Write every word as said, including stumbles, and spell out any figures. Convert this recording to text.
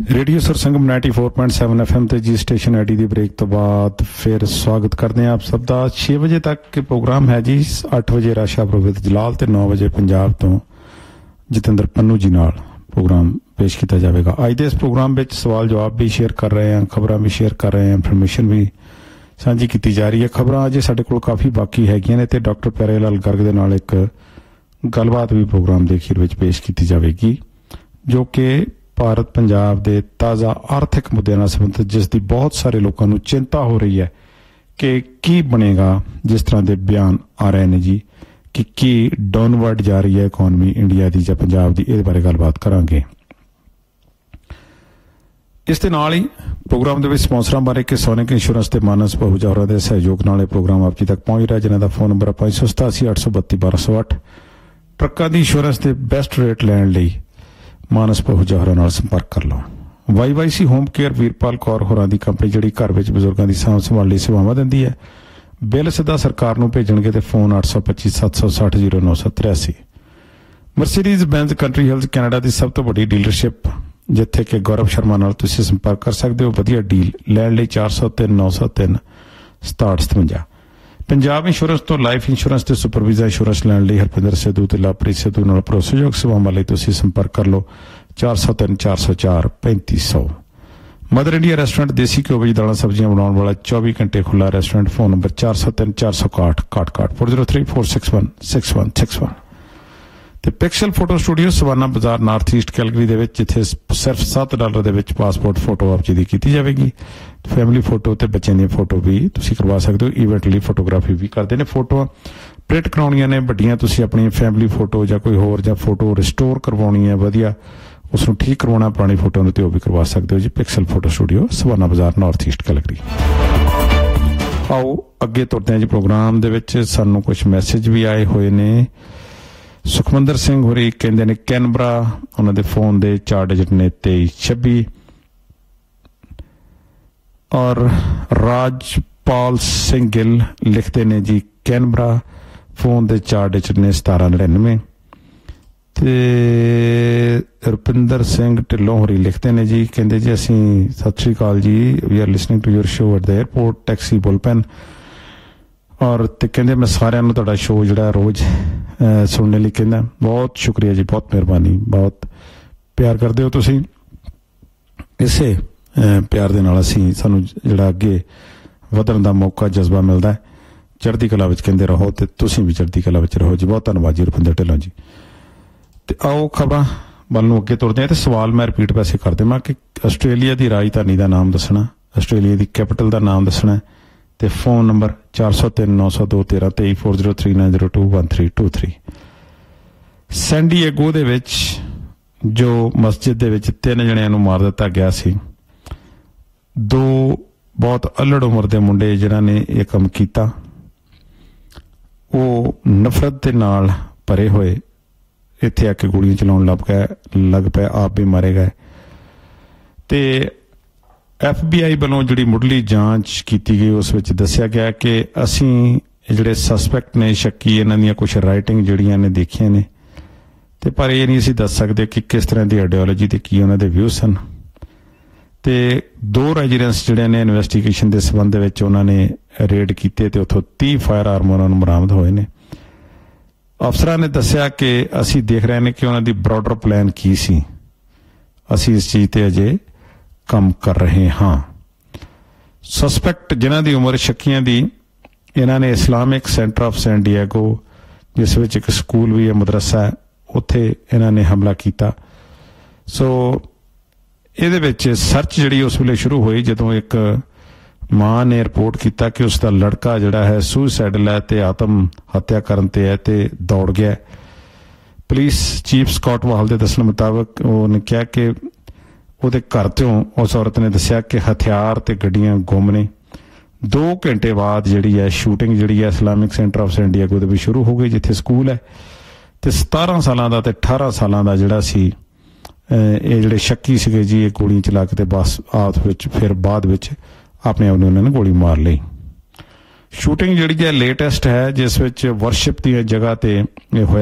Radio सरसंगम ninety four point seven F M ते जी station I D की break तो बाद फिर स्वागत करते हैं आप सब का। छे बजे तक के प्रोग्राम है जी। अठ बजे राशा प्रोवित जलाल ते नौ बजे पंजाब तो जतिंदर पन्नू जी नाल प्रोग्राम पेश किया जाएगा। अज के इस प्रोग्राम में सवाल जवाब भी शेयर कर रहे हैं, खबर भी शेयर कर रहे हैं, इंफॉर्मेशन भी साझी की जा रही है। खबर अजे साडे कोल काफ़ी बाकी हैगियां ने ते डॉक्टर प्यारे लाल गर्ग दे नाल एक गलबात भी प्रोग्राम के अखीर में पेश की जाएगी, जो कि भारत पंजाब के ताज़ा आर्थिक मुद्दे नाल संबंधित जिसकी बहुत सारे लोगों को चिंता हो रही है कि की बनेगा। जिस तरह के बयान आ रहे हैं जी कि की डाउनवर्ड जा रही है इकोनॉमी इंडिया की या पंजाब की, इस बारे गलबात करांगे। इस दे नाल ही प्रोग्राम के स्पॉन्सरां बारे कि सोनिक इंश्योरेंस के मानस बहुजा होरां दे सहयोग नाल प्रोग्राम आप जी तक पहुंच रहा है, जिन्हां दा फोन नंबर पाँच सौ सतासी अठ सौ बत्ती बारह सौ अठ। ट्रक्कां दी इंश्योरेंस के बेस्ट रेट लैण लई मानस बहुजा होरां नाल संपर्क कर लो। Y Y C home care Veerpal Kaur होरां दी कंपनी जिहड़ी घर विच बजुर्गां दी साਂਭ संभाल लई सेवावां दिंदी है। बिल सिद्धा सरकार नूं भेजणगे ते फोन अठ सौ पच्ची सत्त सौ सठ जीरो नौ सौ तिरासी। Mercedes Benz country hills Canada की सब तो वड्डी डीलरशिप जिथे कि गौरव शर्मा नाल तुसीं संपर्क कर सकते हो। वधिया डील लैण लई चार सौ तीन नौ सौ तीन सताहठ सतवंजा। पंजाब इंश्योरेंस तो लाइफ इंश्योरेंस ते सुपरवीजा इंश्योरेंस लैण लई हरपिंदर सिद्धू ते लवप्रीत सिद्धू नाल भरोसेयोग सेवावां लई तुसीं संपर्क कर लो चार सौ तीन चार सौ चार पैंती सौ। मदर इंडिया रेस्टोरेंट देसी घ्यो विच दालां सब्जियां बनाउण वाला चौबी घंटे खुला रेस्टोरेंट। फोन नंबर चार सौ तीन चार सौ इकाहठ काट काट four zero three four six one six one six one. ते पिक्सल फोटो स्टूडियो सवाना बाजार नार्थ ईस्ट कैलगरी दे विच, जिथे सिर्फ सत्त डॉलर दे विच पासपोर्ट फोटो आप जी दी कीती जाएगी। फैमिली फोटो ते बच्चों दी फोटो भी तुसीं करवा सकते हो। इवेंट लई फोटोग्राफी भी करते हैं। फोटो प्रिंट कराउणियां ने वड्डियां, तुसीं अपनी फैमिली फोटो या कोई होर या फोटो रिस्टोर करवाउणी है, वधिया उसनूं ठीक करवाउणा पुरानी फोटो नूं, ते ओह भी करवा सकते हो जी। पिक्सल फोटो स्टूडियो सवाना बाजार नॉर्थ ईस्ट कैलगरी। आओ अगे तुरते हैं जी प्रोग्राम दे विच। सानूं कुछ मैसेज भी आए हुए ने। सुखमंदर सिंह होरी कहते ने कैनबरा, उन्होंने फोन दे चार डिजिट ने तेईस छब्बी। और राजपाल सिंह गिल लिखते ने जी कैनबरा, फोन दे चार डिजिट ने सतारा नड़िनवे। ते रुपिंदर सिंह ढिल्लों होरी लिखते ने जी, कहते जी असी सत श्री अकाल जी, we are listening to your show at the airport taxi bullpen. और तो कहते मैं सारिਆਂ ਨੂੰ ਤੁਹਾਡਾ शो ਜਿਹੜਾ रोज़ सुनने ਲਈ कहना बहुत शुक्रिया जी, बहुत मेहरबानी, बहुत प्यार करते हो तुसीं। इसे प्यार ਦੇ ਨਾਲ ਅਸੀਂ ਸਾਨੂੰ ਜਿਹੜਾ ਅੱਗੇ ਵਧਣ ਦਾ ਮੌਕਾ ਜਜ਼ਬਾ ਮਿਲਦਾ ਹੈ। ਚੜ੍ਹਦੀ ਕਲਾ ਵਿੱਚ ਕਹਿੰਦੇ ਰਹੋ ਤੇ ਤੁਸੀਂ ਵੀ ਚੜ੍ਹਦੀ ਕਲਾ ਵਿੱਚ ਰਹੋ ਜੀ। ਬਹੁਤ ਧੰਨਵਾਦ ਜੀ ਰੁਪਿੰਦਰ ਢਿੱਲੋਂ ਜੀ। ਤੇ ਆਓ ਖਬਰਾਂ ਵੱਲ ਨੂੰ ਅੱਗੇ ਤੁਰਦੇ ਹਾਂ। ਤੇ ਸਵਾਲ ਮੈਂ ਰਿਪੀਟ ਵੈਸੇ ਕਰ ਦੇਵਾਂ ਕਿ ਆਸਟ੍ਰੇਲੀਆ ਦੀ ਰਾਜਧਾਨੀ ਦਾ ਨਾਮ ਦੱਸਣਾ, ਆਸਟ੍ਰੇਲੀਆ ਦੀ ਕੈਪੀਟਲ ਦਾ ਨਾਮ ਦੱਸਣਾ ਤੇ फोन नंबर चार सौ तीन नौ सौ दो तेरह तेई four zero three nine zero to one three to three. सैंडीएगो दे विच जो मस्जिद दे विच तीन जणिਆਂ ਨੂੰ मार दिता गया सी। दो बहुत अल्लड़ उम्र के मुंडे जिन्हां ने यह काम किया, वो नफरत के नाल भरे हुए इत्थे आके गोलियां चलाउण लग गए लग पे आप भी मारे गए। तो एफ बी आई वालों जी मुढ़ली जांच की गई, उस विच दस्सिया गया कि असी जिहड़े सस्पैक्ट ने शक्की इन्हां दियां कुछ राइटिंग जिहड़ियां ने देखियां ने, ते पर ये नहीं असीं दस सकते कि किस तरह की आइडियोलॉजी ते की उन्हां दे व्यू सन। ते दो रेजिडेंस जिहड़े ने इन्वेस्टिगेशन के संबंध विच उन्होंने रेड कीते ते उत्थों तीह फायर आर्म उन्हां नूं बरामद होए ने। अफसरां ने दस्सिया कि असीं देख रहे हैं कि उन्हां दी ब्रॉडर प्लान की सी, असीं इस चीज़ ते अजे काम कर रहे हाँ। सस्पैक्ट जिन्हां दी उम्र शक्कियां दी, इन्हां ने इस्लामिक सेंटर ऑफ सैंडिएगो जिस विच एक स्कूल भी है, मदरसा है, उत्थे इन्हां ने हमला किया। सो इहदे विच सर्च जिहड़ी उस वेले शुरू हुई जदों एक मां ने रिपोर्ट किया कि उसका लड़का जिहड़ा है सुसाइडल है ते आत्म हत्या करन ते है ते दौड़ गया। पुलिस चीफ स्कॉट वाल दे दस्सण मुताबक उन्होंने कहा कि ਉਹਦੇ घर ਤੋਂ उस औरत ने दस्सिया कि हथियार ते गड्डियां गुम ने। दो घंटे बाद जिहड़ी है शूटिंग जिहड़ी है इस्लामिक सेंटर ऑफ सैंडिएगो दे भी शुरू हो गई, जिथे स्कूल है। ते सतारह सालां दा ते अठारह सालां दा जिहड़ा सी ਇਹ ਜਿਹੜੇ शक्की ਸੀਗੇ जी, ਇਹ ਗੋਲੀਆਂ ਚਲਾ ਕੇ ਤੇ बस ਆਪ ਵਿੱਚ फिर बाद ਵਿੱਚ ਆਪਣੇ ਆਪ ਨੂੰ ਉਹਨਾਂ ਨੇ ਗੋਲੀ ਮਾਰ ਲਈ। शूटिंग जिहड़ी है लेटेस्ट है जिस विच वर्शिप दी जगह ते